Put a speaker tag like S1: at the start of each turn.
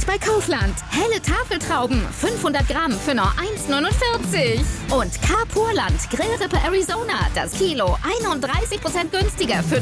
S1: bei Kaufland. Helle Tafeltrauben, 500 Gramm für nur 1,49. Und Carpurland Grillrippe Arizona, das Kilo 31% günstiger für